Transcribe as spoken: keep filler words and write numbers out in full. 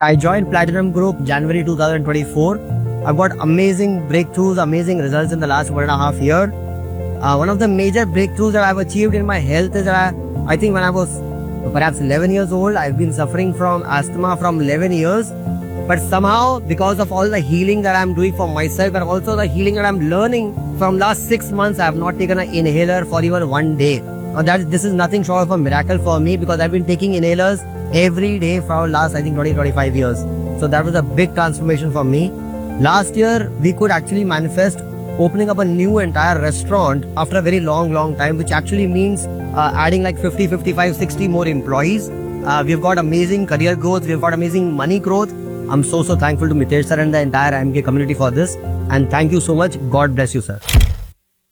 I joined Platinum Group January two thousand twenty-four. I've got amazing breakthroughs, amazing results in the last one and a half year. Uh, one of the major breakthroughs that I've achieved in my health is that I, I think when I was perhaps eleven years old, I've been suffering from asthma from eleven years. But somehow, because of all the healing that I'm doing for myself and also the healing that I'm learning from last six months, I have not taken an inhaler for even one day. Now that this is nothing short of a miracle for me, because I've been taking inhalers every day for last I think twenty to twenty-five years. So that was a big transformation for me. Last year, we could actually manifest opening up a new entire restaurant after a very long, long time, which actually means uh, adding like fifty, fifty-five, sixty more employees. Uh, we've got amazing career growth. We've got amazing money growth. I'm so, so thankful to Mitesh sir and the entire I M K community for this. And thank you so much. God bless you, sir.